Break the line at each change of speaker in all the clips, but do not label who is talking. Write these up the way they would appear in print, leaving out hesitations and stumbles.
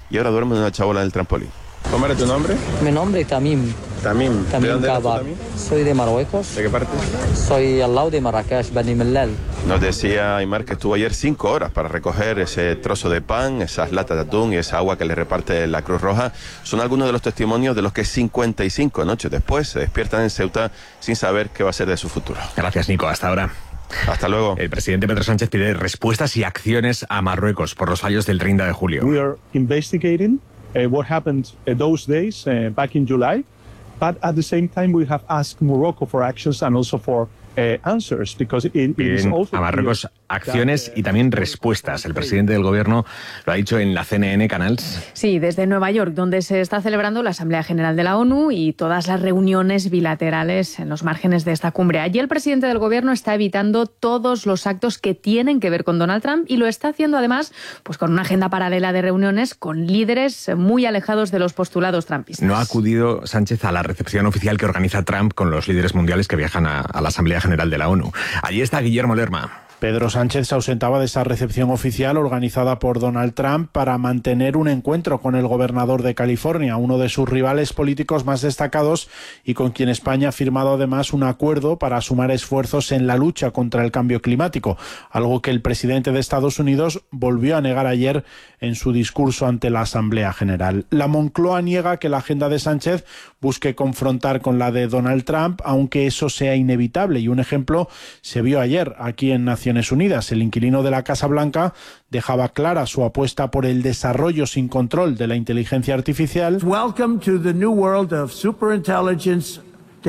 y ahora duerme en una chabola en el trampolín. ¿Cómo era tu nombre?
Mi nombre es Tamim.
Tamim. ¿De dónde eres tú, Tamim?
Soy de Marruecos.
¿De qué parte?
Soy al lado de Marrakech, Beni Mellal.
Nos decía Aymar que estuvo ayer 5 horas para recoger ese trozo de pan, esas latas de atún y esa agua que le reparte la Cruz Roja. Son algunos de los testimonios de los que 55 noches después se despiertan en Ceuta sin saber qué va a ser de su futuro.
Gracias, Nico. Hasta ahora.
Hasta luego.
El presidente Pedro Sánchez pide respuestas y acciones a Marruecos por los fallos del 30 de julio.
We are investigating what happened those days back in July, but at the same time we have asked Morocco for actions and also for answers, because it is also
a Marruecos acciones y también respuestas. El presidente del gobierno lo ha dicho en la CNN Canals.
Sí, desde Nueva York, donde se está celebrando la Asamblea General de la ONU y todas las reuniones bilaterales en los márgenes de esta cumbre. Allí el presidente del gobierno está evitando todos los actos que tienen que ver con Donald Trump y lo está haciendo además pues con una agenda paralela de reuniones con líderes muy alejados de los postulados trumpistas.
No ha acudido Sánchez a la recepción oficial que organiza Trump con los líderes mundiales que viajan a la Asamblea General de la ONU. Allí está Guillermo Lerma.
Pedro Sánchez se ausentaba de esa recepción oficial organizada por Donald Trump para mantener un encuentro con el gobernador de California, uno de sus rivales políticos más destacados y con quien España ha firmado además un acuerdo para sumar esfuerzos en la lucha contra el cambio climático, algo que el presidente de Estados Unidos volvió a negar ayer en su discurso ante la Asamblea General. La Moncloa niega que la agenda de Sánchez busque confrontar con la de Donald Trump, aunque eso sea inevitable, y un ejemplo se vio ayer aquí en Naciones Unidas. El inquilino de la Casa Blanca dejaba clara su apuesta por el desarrollo sin control de la inteligencia artificial.
Welcome to the new world of superintelligence.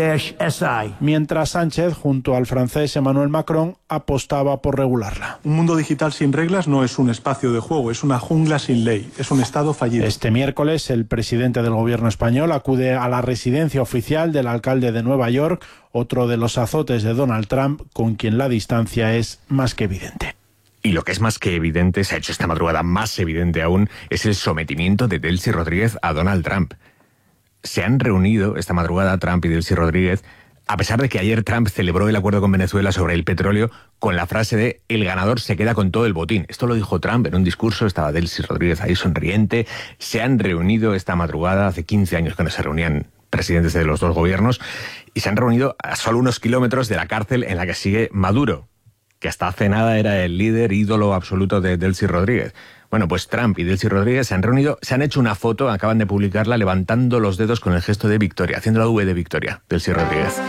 Mientras Sánchez, junto al francés Emmanuel Macron, apostaba por regularla.
Un mundo digital sin reglas no es un espacio de juego, es una jungla sin ley, es un Estado fallido.
Este miércoles, el presidente del gobierno español acude a la residencia oficial del alcalde de Nueva York, otro de los azotes de Donald Trump, con quien la distancia es más que evidente.
Y lo que es más que evidente, se ha hecho esta madrugada más evidente aún, es el sometimiento de Delcy Rodríguez a Donald Trump. Se han reunido esta madrugada Trump y Delcy Rodríguez, a pesar de que ayer Trump celebró el acuerdo con Venezuela sobre el petróleo con la frase de el ganador se queda con todo el botín. Esto lo dijo Trump en un discurso, estaba Delcy Rodríguez ahí sonriente. Se han reunido esta madrugada, hace 15 años que no se reunían presidentes de los dos gobiernos, y se han reunido a solo unos kilómetros de la cárcel en la que sigue Maduro, que hasta hace nada era el líder ídolo absoluto de Delcy Rodríguez. Bueno, pues Trump y Delcy Rodríguez se han reunido, se han hecho una foto, acaban de publicarla, levantando los dedos con el gesto de victoria, haciendo la V de victoria, Delcy Rodríguez.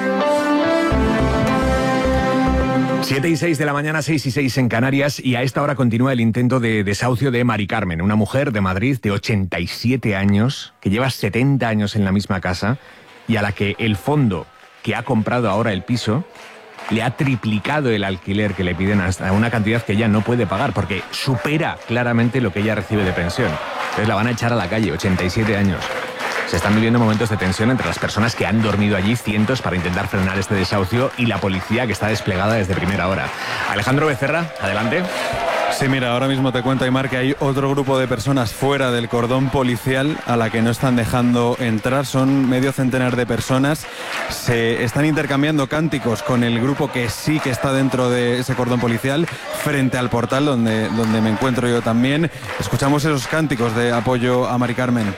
7:06 de la mañana, 6:06 en Canarias, y a esta hora continúa el intento de desahucio de Mari Carmen, una mujer de Madrid de 87 años, que lleva 70 años en la misma casa, y a la que el fondo que ha comprado ahora el piso le ha triplicado el alquiler que le piden hasta una cantidad que ella no puede pagar, porque supera claramente lo que ella recibe de pensión. Entonces la van a echar a la calle, 87 años. Se están viviendo momentos de tensión entre las personas que han dormido allí, cientos, para intentar frenar este desahucio, y la policía que está desplegada desde primera hora. Alejandro Becerra, adelante.
Sí, mira, ahora mismo te cuento, Aymar, que hay otro grupo de personas fuera del cordón policial a la que no están dejando entrar. Son medio centenar de personas. Se están intercambiando cánticos con el grupo que sí que está dentro de ese cordón policial, frente al portal donde me encuentro yo también. Escuchamos esos cánticos de apoyo a Mari Carmen.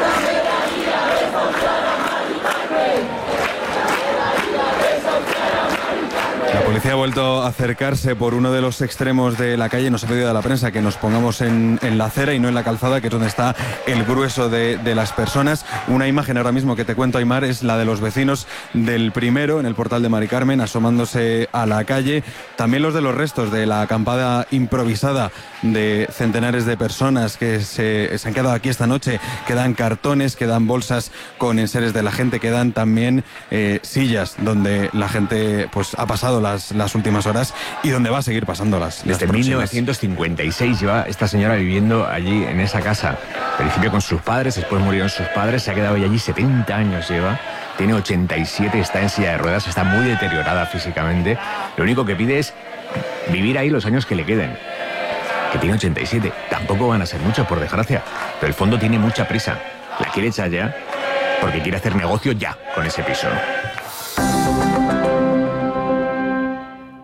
La policía ha vuelto a acercarse por uno de los extremos de la calle. Nos ha pedido a la prensa que nos pongamos en la acera y no en la calzada, que es donde está el grueso de las personas. Una imagen ahora mismo que te cuento, Aymar, es la de los vecinos del primero, en el portal de Mari Carmen, asomándose a la calle. También los de los restos de la acampada improvisada de centenares de personas que se han quedado aquí esta noche. Quedan cartones, quedan bolsas con enseres de la gente, quedan también sillas donde la gente pues ha pasado las últimas horas y donde va a seguir pasándolas.
Desde 1956 lleva esta señora viviendo allí en esa casa. Al principio con sus padres, después murieron sus padres, se ha quedado allí 70 años lleva. Tiene 87, está en silla de ruedas, está muy deteriorada físicamente. Lo único que pide es vivir ahí los años que le queden. Que tiene 87, tampoco van a ser muchos, por desgracia. Pero el fondo tiene mucha prisa. La quiere echar ya porque quiere hacer negocio ya con ese piso.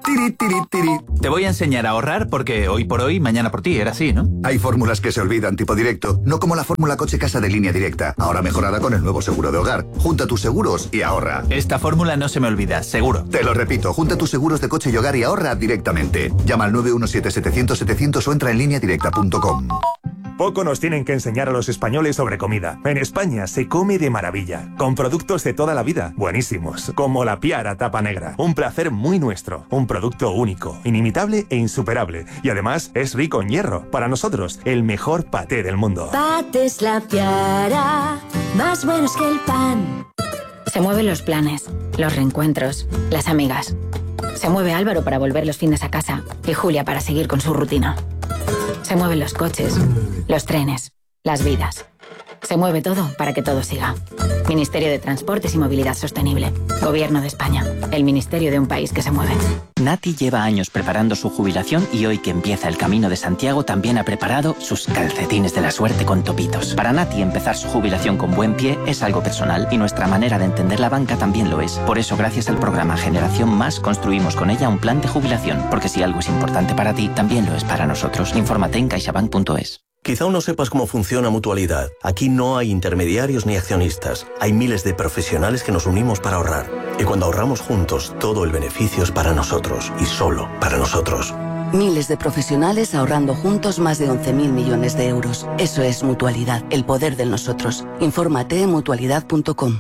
Tiri, tiri. Te voy a enseñar a ahorrar porque hoy por hoy, mañana por ti, era así, ¿no?
Hay fórmulas que se olvidan, tipo directo, no como la fórmula coche-casa de Línea Directa, ahora mejorada con el nuevo seguro de hogar. Junta tus seguros y ahorra.
Esta fórmula no se me olvida, seguro.
Te lo repito, junta tus seguros de coche y hogar y ahorra directamente. Llama al 917-700-700 o entra en lineadirecta.com.
Poco nos tienen que enseñar a los españoles sobre comida. En España se come de maravilla, con productos de toda la vida, buenísimos, como la Piara Tapa Negra. Un placer muy nuestro, un producto único, inimitable e insuperable. Y además es rico en hierro. Para nosotros, el mejor paté del mundo.
Patés La Piara, más buenos que el pan. Se mueven los planes, los reencuentros, las amigas. Se mueve Álvaro para volver los fines a casa y Julia para seguir con su rutina. Se mueven los coches, los trenes, las vidas. Se mueve todo para que todo siga. Ministerio de Transportes y Movilidad Sostenible. Gobierno de España. El ministerio de un país que se mueve.
Nati lleva años preparando su jubilación y hoy que empieza el Camino de Santiago también ha preparado sus calcetines de la suerte con topitos. Para Nati empezar su jubilación con buen pie es algo personal y nuestra manera de entender la banca también lo es. Por eso gracias al programa Generación Más construimos con ella un plan de jubilación. Porque si algo es importante para ti, también lo es para nosotros. Infórmate en caixabank.es.
Quizá aún no sepas cómo funciona Mutualidad. Aquí no hay intermediarios ni accionistas. Hay miles de profesionales que nos unimos para ahorrar. Y cuando ahorramos juntos, todo el beneficio es para nosotros y solo para nosotros.
Miles de profesionales ahorrando juntos más de 11.000 millones de euros. Eso es Mutualidad, el poder de nosotros. Infórmate en mutualidad.com.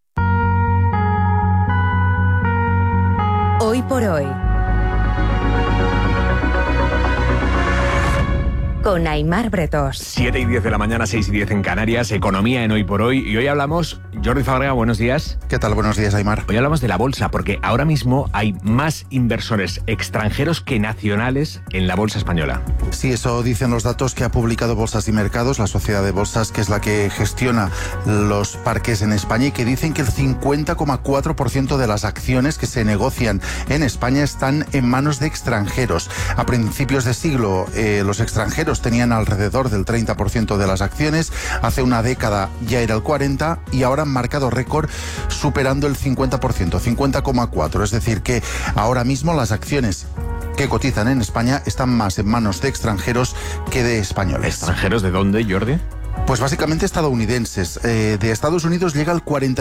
Hoy por hoy. Con Aimar Bretos.
7:10 de la mañana, 6:10 en Canarias, economía en Hoy por Hoy. Y hoy hablamos, Jordi Fábrega, buenos días.
¿Qué tal? Buenos días, Aimar.
Hoy hablamos de la bolsa, porque ahora mismo hay más inversores extranjeros que nacionales en la bolsa española.
Sí, eso dicen los datos que ha publicado Bolsas y Mercados, la sociedad de bolsas, que es la que gestiona los parques en España, y que dicen que el 50,4% de las acciones que se negocian en España están en manos de extranjeros. A principios de siglo, los extranjeros tenían alrededor del 30% de las acciones, hace una década ya era el 40% y ahora han marcado récord superando el 50%, 50,4%. Es decir que ahora mismo las acciones que cotizan en España están más en manos de extranjeros que de españoles.
¿Extranjeros de dónde, Jordi?
Pues básicamente estadounidenses. De Estados Unidos llega el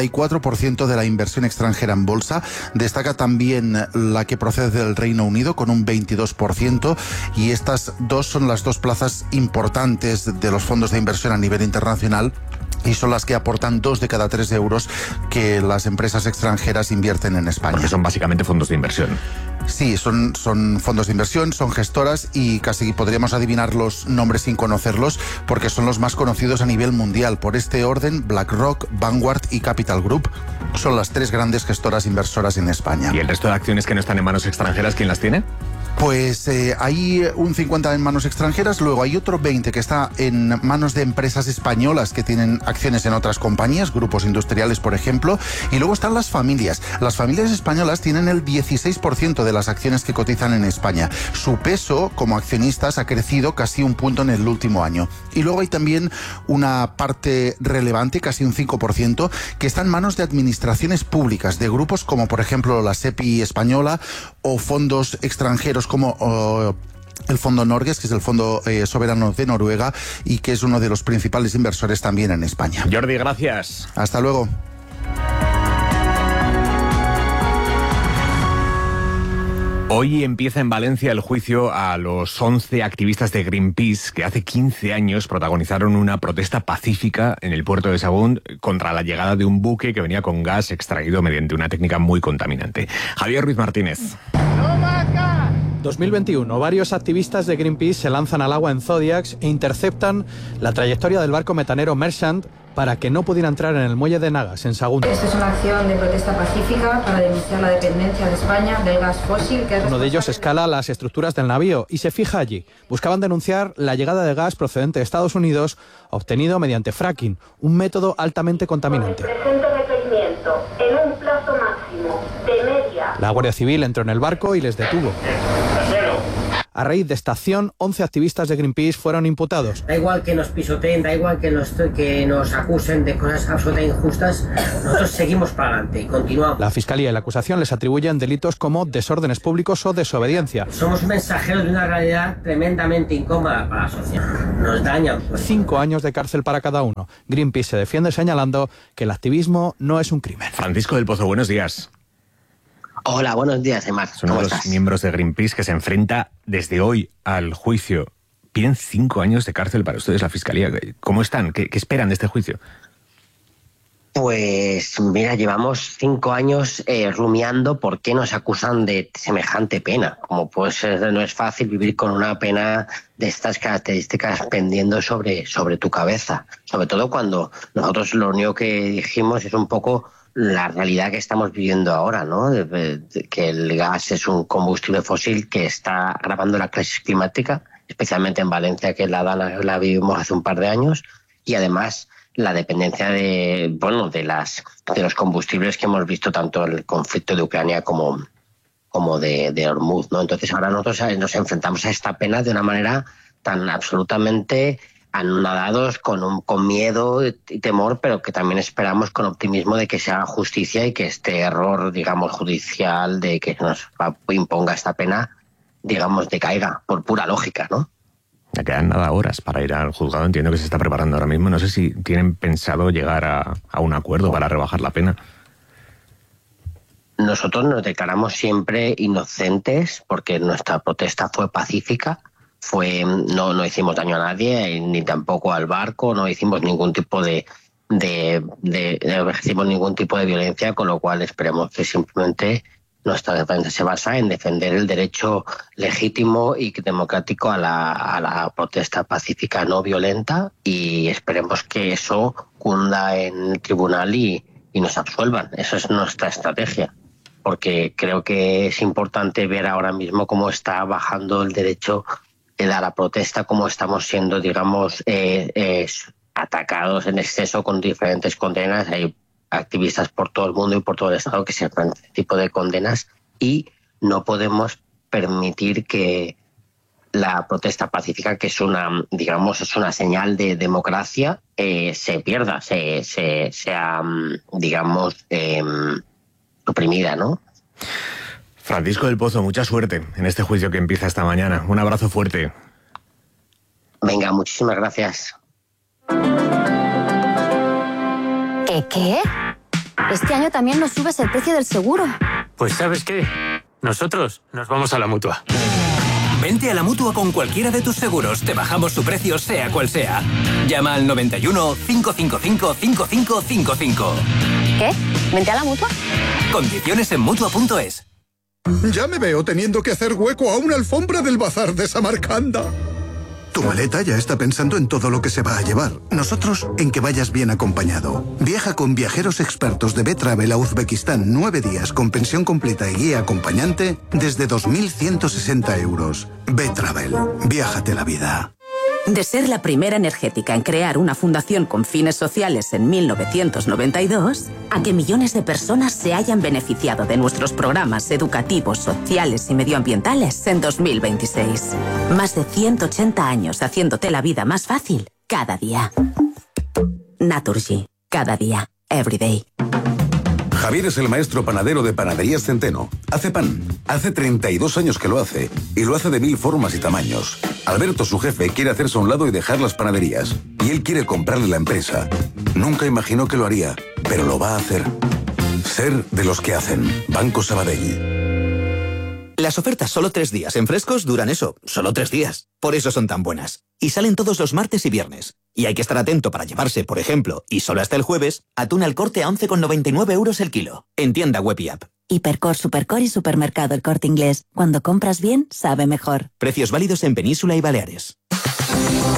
44% de la inversión extranjera en bolsa. Destaca también la que procede del Reino Unido con un 22%, y estas dos son las dos plazas importantes de los fondos de inversión a nivel internacional, y son las que aportan 2 de cada 3 euros que las empresas extranjeras invierten en España.
Porque son básicamente fondos de inversión.
Sí, son fondos de inversión, son gestoras, y casi podríamos adivinar los nombres sin conocerlos porque son los más conocidos a nivel mundial. Por este orden, BlackRock, Vanguard y Capital Group son las 3 grandes gestoras inversoras en España.
¿Y el resto de acciones que no están en manos extranjeras, quién las tiene?
Pues hay un 50 en manos extranjeras, luego hay otro 20 que está en manos de empresas españolas que tienen acciones en otras compañías, grupos industriales por ejemplo, y luego están las familias. Las familias españolas tienen el 16% de las acciones que cotizan en España. Su peso como accionistas ha crecido casi un punto en el último año. Y luego hay también una parte relevante, casi un 5%, que está en manos de administraciones públicas, de grupos como por ejemplo la SEPI española o fondos extranjeros como el Fondo Norges, que es el Fondo Soberano de Noruega y que es uno de los principales inversores también en España.
Jordi, gracias.
Hasta luego.
Hoy empieza en Valencia el juicio a los 11 activistas de Greenpeace que hace 15 años protagonizaron una protesta pacífica en el puerto de Sagunt contra la llegada de un buque que venía con gas extraído mediante una técnica muy contaminante. Javier Ruiz Martínez.
2021, varios activistas de Greenpeace se lanzan al agua en Zodiacs e interceptan la trayectoria del barco metanero Merchant para que no pudiera entrar en el muelle de Nagas, en Sagunt.
Esta es una acción de protesta pacífica para denunciar la dependencia de España del gas fósil.
Uno de ellos escala las estructuras del navío y se fija allí. Buscaban denunciar la llegada de gas procedente de Estados Unidos, obtenido mediante fracking, un método altamente contaminante.
Presento requerimiento en un plazo máximo de media.
La Guardia Civil entró en el barco y les detuvo. A raíz de esta acción, 11 activistas de Greenpeace fueron imputados.
Da igual que nos pisoteen, da igual que nos acusen de cosas absolutamente injustas, nosotros seguimos para adelante y continuamos.
La Fiscalía y la acusación les atribuyen delitos como desórdenes públicos o desobediencia.
Somos mensajeros de una realidad tremendamente incómoda para la sociedad. Nos dañan.
5 años de cárcel para cada uno. Greenpeace se defiende señalando que el activismo no es un crimen.
Francisco del Pozo, buenos días.
Hola, buenos días, Emar.
Es uno de los miembros de Greenpeace que se enfrenta desde hoy al juicio. Piden 5 años de cárcel para ustedes, la Fiscalía. ¿Cómo están? ¿Qué esperan de este juicio?
Pues mira, llevamos 5 años rumiando por qué nos acusan de semejante pena. Como pues no es fácil vivir con una pena de estas características pendiendo sobre tu cabeza. Sobre todo cuando nosotros lo único que dijimos es un poco la realidad que estamos viviendo ahora, ¿no? Que el gas es un combustible fósil que está agravando la crisis climática, especialmente en Valencia, que la vivimos hace un par de años, y además la dependencia de los combustibles que hemos visto tanto en el conflicto de Ucrania como de Hormuz, ¿no? Entonces ahora nosotros nos enfrentamos a esta pena de una manera tan absolutamente anonadados, con miedo y temor, pero que también esperamos con optimismo de que se haga justicia y que este error, digamos, judicial de que nos imponga esta pena, digamos, decaiga por pura lógica, ¿no?
Ya quedan nada horas para ir al juzgado, entiendo que se está preparando ahora mismo. No sé si tienen pensado llegar a un acuerdo para rebajar la pena.
Nosotros nos declaramos siempre inocentes porque nuestra protesta fue pacífica. No hicimos daño a nadie, ni tampoco al barco, no hicimos ningún tipo de violencia, con lo cual esperemos que simplemente nuestra defensa se basa en defender el derecho legítimo y democrático a la protesta pacífica no violenta, y esperemos que eso cunda en el tribunal y nos absuelvan. Esa es nuestra estrategia, porque creo que es importante ver ahora mismo cómo está bajando el derecho a la protesta, cómo estamos siendo, digamos, atacados en exceso con diferentes condenas. Hay activistas por todo el mundo y por todo el Estado que se enfrentan a este tipo de condenas, y no podemos permitir que la protesta pacífica, que es una señal de democracia, se pierda, sea digamos, suprimida, ¿no?
Francisco del Pozo, mucha suerte en este juicio que empieza esta mañana. Un abrazo fuerte.
Venga, muchísimas gracias.
¿Qué? Este año también nos subes el precio del seguro.
Pues ¿sabes qué? Nosotros nos vamos a la Mutua.
Vente a la Mutua con cualquiera de tus seguros. Te bajamos su precio sea cual sea. Llama al 91 555 5555.
¿Qué? ¿Vente a la Mutua?
Condiciones en Mutua.es.
Ya me veo teniendo que hacer hueco a una alfombra del bazar de Samarcanda.
Tu maleta ya está pensando en todo lo que se va a llevar. Nosotros en que vayas bien acompañado. Viaja con viajeros expertos de B-Travel a Uzbekistán 9 días con pensión completa y guía acompañante desde 2.160 euros. B-Travel. Viájate la vida.
De ser la primera energética en crear una fundación con fines sociales en 1992, a que millones de personas se hayan beneficiado de nuestros programas educativos, sociales y medioambientales en 2026. Más de 180 años haciéndote la vida más fácil cada día. Naturgy. Cada día. Every day.
Javier es el maestro panadero de Panaderías Centeno. Hace pan. Hace 32 años que lo hace. Y lo hace de 1000 formas y tamaños. Alberto, su jefe, quiere hacerse a un lado y dejar las panaderías. Y él quiere comprarle la empresa. Nunca imaginó que lo haría, pero lo va a hacer. Ser de los que hacen. Banco Sabadell.
Las ofertas solo 3 días en Frescos duran eso, solo 3 días. Por eso son tan buenas. Y salen todos los martes y viernes. Y hay que estar atento para llevarse, por ejemplo, y solo hasta el jueves, atún al Corte a 11,99 euros el kilo. En tienda web y app.
Hipercor, Supercor y Supermercado El Corte Inglés. Cuando compras bien, sabe mejor.
Precios válidos en Península y Baleares.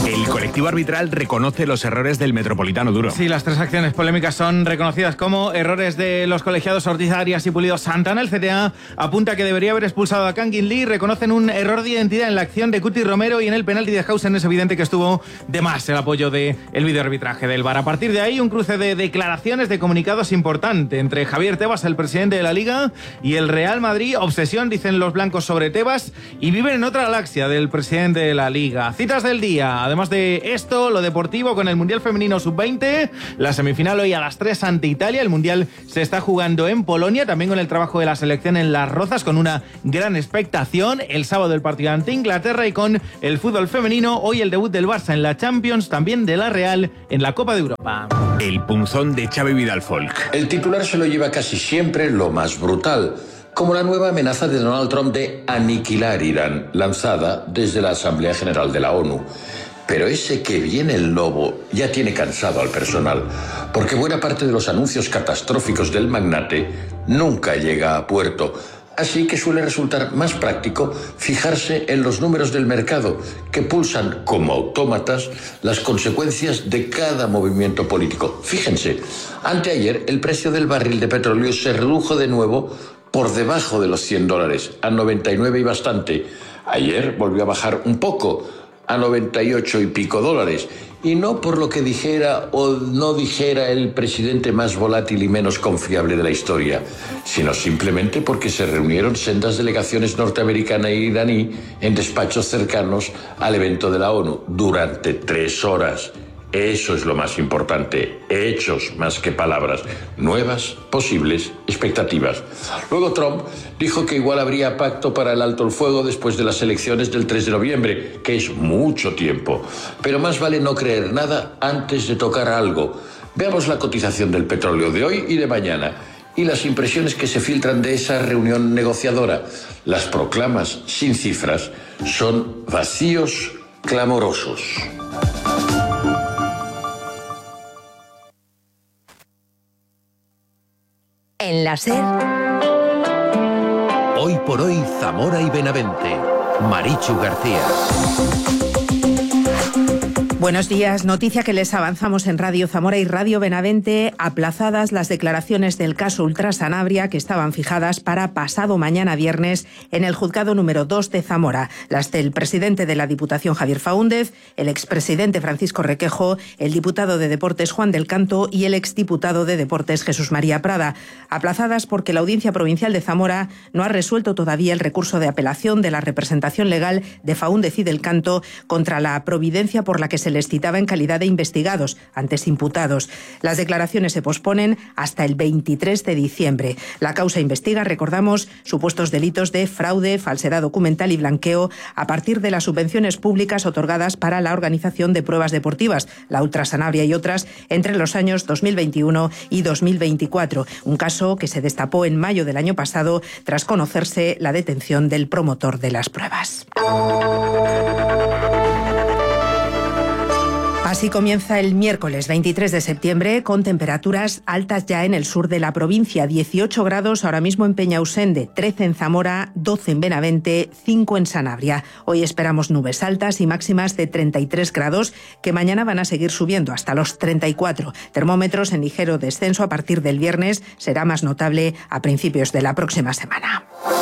El colectivo arbitral reconoce los errores del Metropolitano Duro.
Sí, las 3 acciones polémicas son reconocidas como errores de los colegiados Ortiz Arias y Pulido Santana. El CTA apunta que debería haber expulsado a Kangin Lee. Reconocen un error de identidad en la acción de Cuti Romero, y en el penalti de Hausen es evidente que estuvo de más el apoyo del videoarbitraje del VAR. A partir de ahí, un cruce de declaraciones, de comunicados importante entre Javier Tebas, el presidente de la Liga, y el Real Madrid. Obsesión, dicen los blancos, sobre Tebas, y viven en otra galaxia del presidente de la Liga. Citas del día. Además de esto, lo deportivo con el Mundial Femenino Sub-20, la semifinal hoy a las 3 ante Italia. El Mundial se está jugando en Polonia, también con el trabajo de la selección en Las Rozas, con una gran expectación. El sábado el partido ante Inglaterra, y con el fútbol femenino, hoy el debut del Barça en la Champions, también de la Real en la Copa de Europa.
El punzón de Xavi Vidal Folk.
El titular se lo lleva casi siempre lo más brutal, como la nueva amenaza de Donald Trump de aniquilar Irán, lanzada desde la Asamblea General de la ONU. Pero ese que viene el lobo ya tiene cansado al personal, porque buena parte de los anuncios catastróficos del magnate nunca llega a puerto. Así que suele resultar más práctico fijarse en los números del mercado, que pulsan como autómatas las consecuencias de cada movimiento político. Fíjense, anteayer el precio del barril de petróleo se redujo de nuevo por debajo de los $100, a 99 y bastante. Ayer volvió a bajar un poco, a 98 y pico dólares, y no por lo que dijera o no dijera el presidente más volátil y menos confiable de la historia, sino simplemente porque se reunieron sendas delegaciones norteamericana e iraní en despachos cercanos al evento de la ONU durante 3 horas. Eso es lo más importante, hechos más que palabras, nuevas, posibles expectativas. Luego Trump dijo que igual habría pacto para el alto el fuego después de las elecciones del 3 de noviembre, que es mucho tiempo. Pero más vale no creer nada antes de tocar algo. Veamos la cotización del petróleo de hoy y de mañana, y las impresiones que se filtran de esa reunión negociadora. Las proclamas sin cifras son vacíos clamorosos.
En la SER.
Hoy por hoy, Zamora y Benavente. Marichu García.
Buenos días. Noticia que les avanzamos en Radio Zamora y Radio Benavente. Aplazadas las declaraciones del caso Ultra Sanabria, que estaban fijadas para pasado mañana viernes en el juzgado número 2 de Zamora. Las del presidente de la Diputación, Javier Faúndez, el expresidente Francisco Requejo, el diputado de Deportes, Juan del Canto, y el exdiputado de Deportes, Jesús María Prada. Aplazadas porque la Audiencia Provincial de Zamora no ha resuelto todavía el recurso de apelación de la representación legal de Faúndez y del Canto contra la providencia por la que se les citaba en calidad de investigados, antes imputados. Las declaraciones se posponen hasta el 23 de diciembre. La causa investiga, recordamos, supuestos delitos de fraude, falsedad documental y blanqueo a partir de las subvenciones públicas otorgadas para la organización de pruebas deportivas, la Ultra Sanabria y otras, entre los años 2021 y 2024. Un caso que se destapó en mayo del año pasado tras conocerse la detención del promotor de las pruebas. Así comienza el miércoles 23 de septiembre, con temperaturas altas ya en el sur de la provincia. 18 grados ahora mismo en Peñausende, 13 en Zamora, 12 en Benavente, 5 en Sanabria. Hoy esperamos nubes altas y máximas de 33 grados, que mañana van a seguir subiendo hasta los 34. Termómetros en ligero descenso a partir del viernes, será más notable a principios de la próxima semana.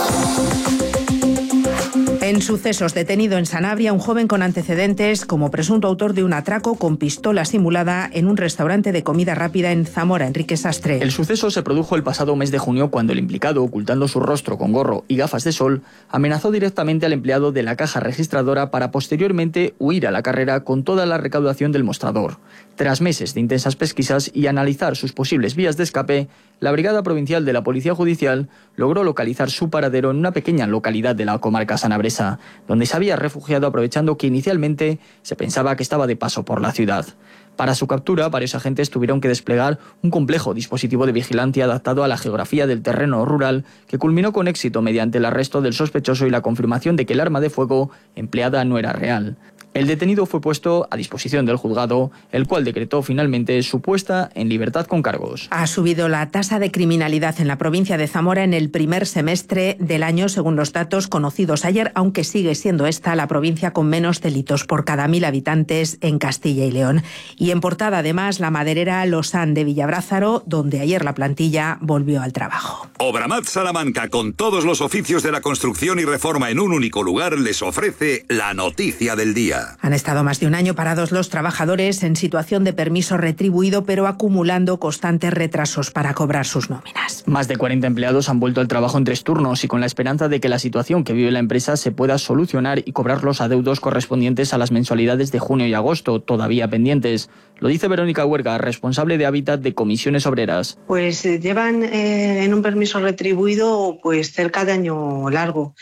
En sucesos, detenido en Sanabria un joven con antecedentes como presunto autor de un atraco con pistola simulada en un restaurante de comida rápida en Zamora. Enrique Sastre.
El suceso se produjo el pasado mes de junio, cuando el implicado, ocultando su rostro con gorro y gafas de sol, amenazó directamente al empleado de la caja registradora para posteriormente huir a la carrera con toda la recaudación del mostrador. Tras meses de intensas pesquisas y analizar sus posibles vías de escape, la Brigada Provincial de la Policía Judicial logró localizar su paradero en una pequeña localidad de la comarca sanabresa, donde se había refugiado aprovechando que inicialmente se pensaba que estaba de paso por la ciudad. Para su captura, varios agentes tuvieron que desplegar un complejo dispositivo de vigilancia adaptado a la geografía del terreno rural, que culminó con éxito mediante el arresto del sospechoso y la confirmación de que el arma de fuego empleada no era real. El detenido fue puesto a disposición del juzgado, el cual decretó finalmente su puesta en libertad con cargos.
Ha subido la tasa de criminalidad en la provincia de Zamora en el primer semestre del año, según los datos conocidos ayer, aunque sigue siendo esta la provincia con menos delitos por cada 1.000 habitantes en Castilla y León. Y en portada, además, la maderera Losán de Villabrázaro, donde ayer la plantilla volvió al trabajo.
Obramat Salamanca, con todos los oficios de la construcción y reforma en un único lugar, les ofrece la noticia del día.
Han estado más de un año parados los trabajadores en situación de permiso retribuido, pero acumulando constantes retrasos para cobrar sus nóminas.
Más de 40 empleados han vuelto al trabajo en 3 turnos y con la esperanza de que la situación que vive la empresa se pueda solucionar y cobrar los adeudos correspondientes a las mensualidades de junio y agosto, todavía pendientes. Lo dice Verónica Huerga, responsable de Hábitat de Comisiones Obreras.
Pues llevan en un permiso retribuido pues cerca de año largo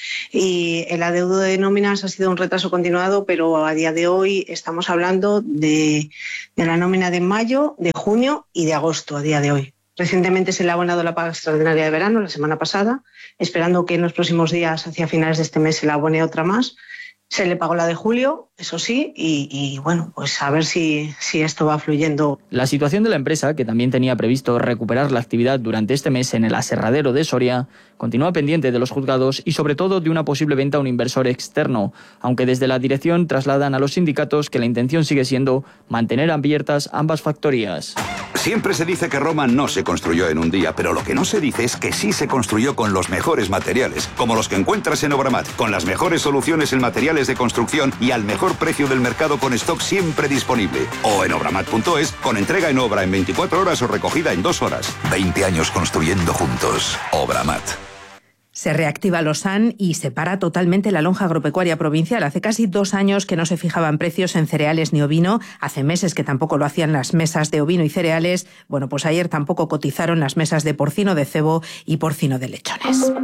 y el adeudo de nóminas ha sido un retraso continuado, pero a día de hoy estamos hablando de la nómina de mayo, de junio y de agosto a día de hoy. Recientemente se le ha abonado la paga extraordinaria de verano, la semana pasada, esperando que en los próximos días, hacia finales de este mes, se le abone otra más. Se le pagó la de julio, eso sí, y bueno, pues a ver si esto va fluyendo.
La situación de la empresa, que también tenía previsto recuperar la actividad durante este mes en el aserradero de Soria, continúa pendiente de los juzgados y sobre todo de una posible venta a un inversor externo, aunque desde la dirección trasladan a los sindicatos que la intención sigue siendo mantener abiertas ambas factorías.
Siempre se dice que Roma no se construyó en un día, pero lo que no se dice es que sí se construyó con los mejores materiales, como los que encuentras en Obramat, con las mejores soluciones en materiales de construcción y al mejor precio del mercado con stock siempre disponible. O en obramat.es, con entrega en obra en 24 horas o recogida en 2 horas. 20 años construyendo juntos. Obramat.
Se reactiva Losán y se para totalmente la lonja agropecuaria provincial. Hace casi 2 años que no se fijaban precios en cereales ni ovino. Hace meses que tampoco lo hacían las mesas de ovino y cereales. Bueno, pues ayer tampoco cotizaron las mesas de porcino de cebo y porcino de lechones.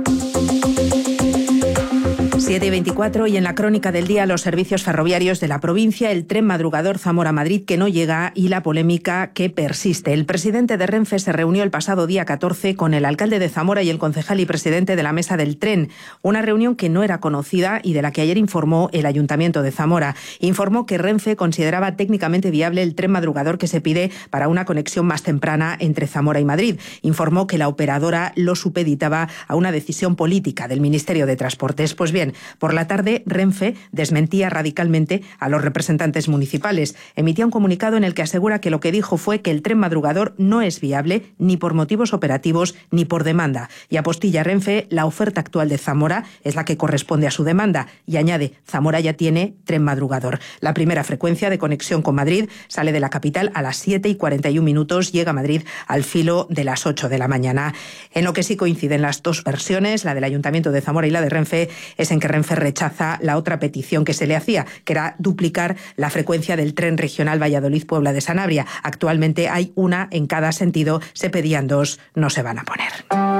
7:24 y en la crónica del día los servicios ferroviarios de la provincia, el tren madrugador Zamora-Madrid que no llega y la polémica que persiste. El presidente de Renfe se reunió el pasado día 14 con el alcalde de Zamora y el concejal y presidente de la mesa del tren. Una reunión que no era conocida y de la que ayer informó el Ayuntamiento de Zamora. Informó que Renfe consideraba técnicamente viable el tren madrugador que se pide para una conexión más temprana entre Zamora y Madrid. Informó que la operadora lo supeditaba a una decisión política del Ministerio de Transportes. Pues bien, por la tarde, Renfe desmentía radicalmente a los representantes municipales. Emitía un comunicado en el que asegura que lo que dijo fue que el tren madrugador no es viable ni por motivos operativos ni por demanda. Y apostilla Renfe, la oferta actual de Zamora es la que corresponde a su demanda. Y añade, Zamora ya tiene tren madrugador. La primera frecuencia de conexión con Madrid sale de la capital a las 7:41, llega a Madrid al filo de las 8 de la mañana. En lo que sí coinciden las dos versiones, la del Ayuntamiento de Zamora y la de Renfe, es en que Renfe rechaza la otra petición que se le hacía, que era duplicar la frecuencia del tren regional Valladolid-Puebla de Sanabria. Actualmente hay una en cada sentido, se pedían 2, no se van a poner.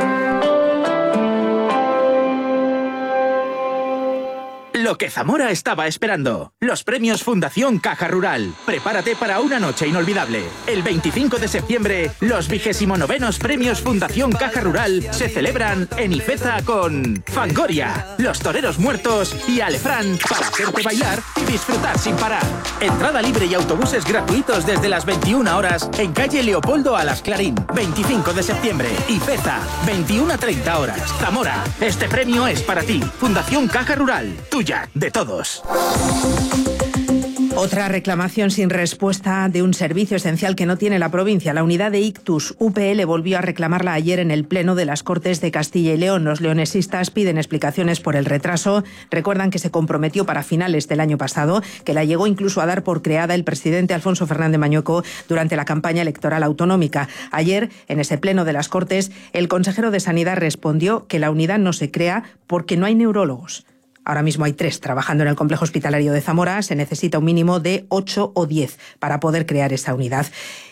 Lo que Zamora estaba esperando. Los premios Fundación Caja Rural. Prepárate para una noche inolvidable. El 25 de septiembre, los 29º premios Fundación Caja Rural se celebran en Ifeza con Fangoria, Los Toreros Muertos y Alefrán para hacerte bailar y disfrutar sin parar. Entrada libre y autobuses gratuitos desde las 21 horas en calle Leopoldo Alas Clarín. 25 de septiembre, Ifeza, 21:30 horas. Zamora, este premio es para ti. Fundación Caja Rural, tuya, de todos.
Otra reclamación sin respuesta de un servicio esencial que no tiene la provincia. La unidad de Ictus UPL volvió a reclamarla ayer en el Pleno de las Cortes de Castilla y León. Los leonesistas piden explicaciones por el retraso. Recuerdan que se comprometió para finales del año pasado, que la llegó incluso a dar por creada el presidente Alfonso Fernández Mañueco durante la campaña electoral autonómica. Ayer, en ese Pleno de las Cortes, el consejero de Sanidad respondió que la unidad no se crea porque no hay neurólogos. Ahora mismo hay 3 trabajando en el complejo hospitalario de Zamora. Se necesita un mínimo de 8 o 10 para poder crear esa unidad.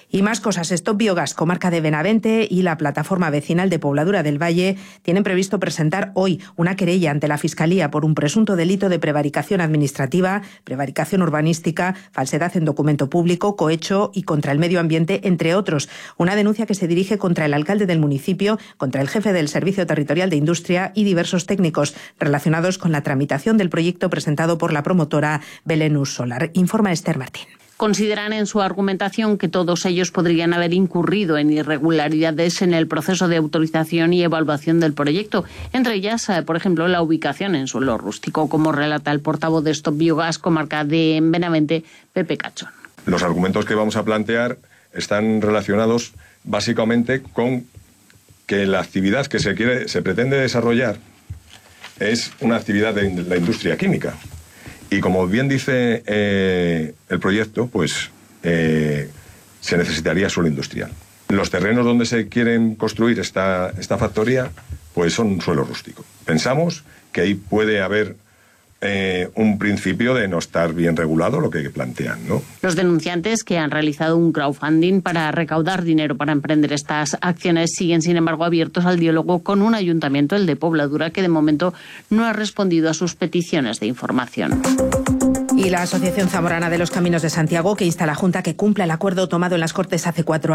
Y más cosas. Stop Biogás, comarca de Benavente, y la plataforma vecinal de Pobladura del Valle tienen previsto presentar hoy una querella ante la Fiscalía por un presunto delito de prevaricación administrativa, prevaricación urbanística, falsedad en documento público, cohecho y contra el medio ambiente, entre otros. Una denuncia que se dirige contra el alcalde del municipio, contra el jefe del Servicio Territorial de Industria y diversos técnicos relacionados con la tramitación del proyecto presentado por la promotora Belenus Solar. Informa Esther Martín.
Consideran en su argumentación que todos ellos podrían haber incurrido en irregularidades en el proceso de autorización y evaluación del proyecto, entre ellas, por ejemplo, la ubicación en suelo rústico, como relata el portavoz de Stop Biogás, comarca de Benavente, Pepe Cachón.
Los argumentos que vamos a plantear están relacionados básicamente con que la actividad que se pretende desarrollar es una actividad de la industria química. Y como bien dice el proyecto, pues se necesitaría suelo industrial. Los terrenos donde se quieren construir esta factoría, pues son suelo rústico. Pensamos que ahí puede haber un principio de no estar bien regulado lo que plantean, ¿no?
Los denunciantes, que han realizado un crowdfunding para recaudar dinero para emprender estas acciones, siguen, sin embargo, abiertos al diálogo con un ayuntamiento, el de Pobladura, que de momento no ha respondido a sus peticiones de información.
Y la Asociación Zamorana de los Caminos de Santiago, que insta a la Junta que cumpla el acuerdo tomado en las Cortes hace 4 años.